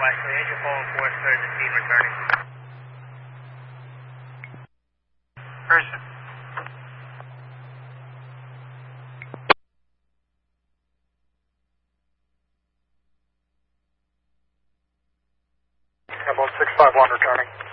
West, Agent Pole 4 third, the team returning. Person. About 651 returning.